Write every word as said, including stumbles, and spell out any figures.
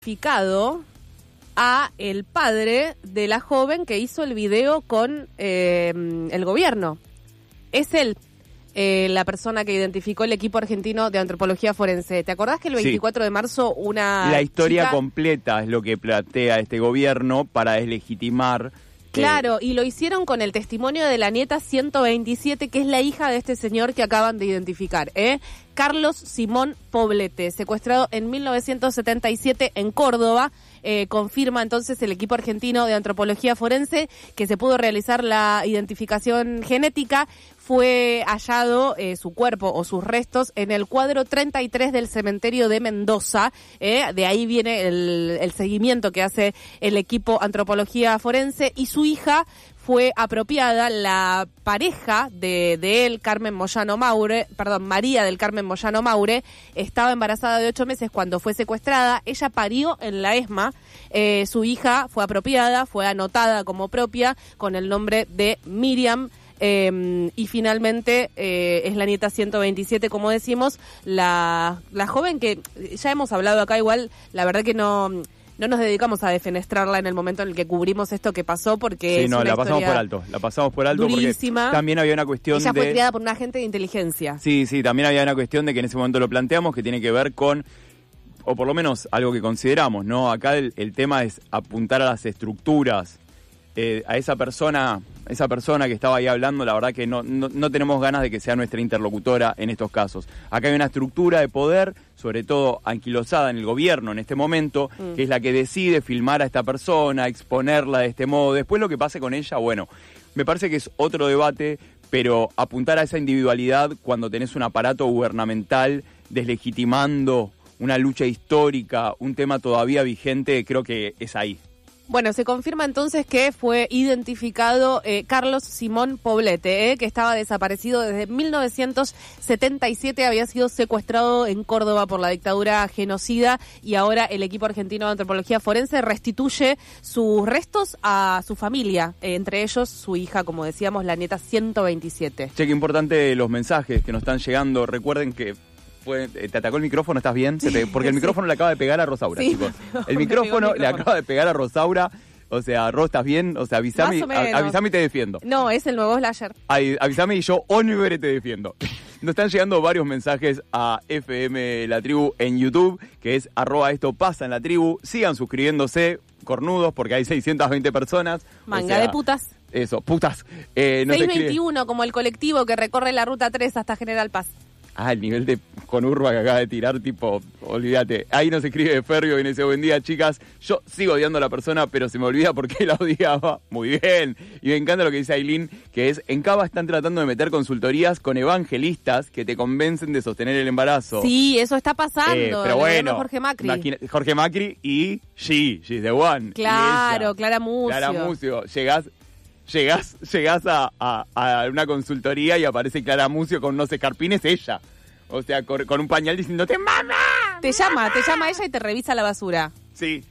identificado a el padre de la joven que hizo el video con eh, el gobierno. Es él, eh, la persona que identificó el equipo argentino de antropología forense. ¿Te acordás que el veinticuatro sí. de marzo una La historia chica... completa es lo que plantea este gobierno para deslegitimar... Claro, y lo hicieron con el testimonio de la nieta ciento veintisiete, que es la hija de este señor que acaban de identificar, ¿eh? Carlos Simón Poblete, secuestrado en mil novecientos setenta y siete en Córdoba. Eh, confirma entonces el equipo argentino de antropología forense que se pudo realizar la identificación genética. Fue hallado eh, su cuerpo o sus restos en el cuadro treinta y tres del cementerio de Mendoza. Eh, de ahí viene el, el seguimiento que hace el equipo antropología forense, y su hija fue apropiada. La pareja de, de él, Carmen Moyano Maure, perdón, María del Carmen Moyano Maure, estaba embarazada de ocho meses cuando fue secuestrada. Ella parió en la ESMA. Eh, su hija fue apropiada, fue anotada como propia con el nombre de Miriam. Eh, y finalmente eh, es la nieta ciento veintisiete, como decimos, la, la joven que ya hemos hablado acá. Igual, la verdad que no... No nos dedicamos a defenestrarla en el momento en el que cubrimos esto que pasó, porque sí, es no, una la pasamos por alto, la pasamos por alto durísima, porque también había una cuestión Ella de... Ella fue criada por un agente de inteligencia. Sí, sí, también había una cuestión de que en ese momento lo planteamos, que tiene que ver con, o por lo menos algo que consideramos, ¿no? Acá el, el tema es apuntar a las estructuras, eh, a esa persona... Esa persona que estaba ahí hablando, la verdad que no, no, no tenemos ganas de que sea nuestra interlocutora en estos casos. Acá hay una estructura de poder, sobre todo anquilosada en el gobierno en este momento, mm. que es la que decide filmar a esta persona, exponerla de este modo. Después lo que pase con ella, bueno, me parece que es otro debate, pero apuntar a esa individualidad cuando tenés un aparato gubernamental deslegitimando una lucha histórica, un tema todavía vigente, creo que es ahí. Bueno, se confirma entonces que fue identificado eh, Carlos Simón Poblete, eh, que estaba desaparecido desde mil novecientos setenta y siete, había sido secuestrado en Córdoba por la dictadura genocida, y ahora el equipo argentino de antropología forense restituye sus restos a su familia, eh, entre ellos su hija, como decíamos, la nieta ciento veintisiete. Che, qué importante los mensajes que nos están llegando. Recuerden que Fue, ¿te atacó el micrófono? ¿Estás bien? Sí, te, porque el micrófono sí. le acaba de pegar a Rosaura, sí, chicos. El micrófono, el micrófono le acaba de pegar a Rosaura. O sea, Ro, ¿estás bien? O sea, avísame, avísame y te defiendo. No, es el nuevo slasher. Ay, avísame y yo, Oliver, te defiendo. Nos están llegando varios mensajes a F M La Tribu en YouTube, que es arroba esto pasa en la tribu. Sigan suscribiéndose, cornudos, porque hay seiscientas veinte personas. Manga o sea, de putas. Eso, putas. Eh, seiscientos veintiuno, como el colectivo que recorre la ruta tres hasta General Paz. Ah, el nivel de conurba que acaba de tirar, tipo, olvídate. Ahí nos escribe de Ferrio y dice, buen día, chicas. Yo sigo odiando a la persona, pero se me olvida por qué la odiaba. Muy bien. Y me encanta lo que dice Aileen, que es, en Cava están tratando de meter consultorías con evangelistas que te convencen de sostener el embarazo. Sí, eso está pasando. Eh, pero bueno, Jorge Macri. Máquina, Jorge Macri y She, she's the one. Claro, Clara Mucio. Clara Mucio. Llegás... Llegás, llegás a, a, a una consultoría y aparece Clara Mucio con unos escarpines, ella. O sea, con, con un pañal diciéndote ¡mamá! Te llama, te llama ella y te revisa la basura. Sí,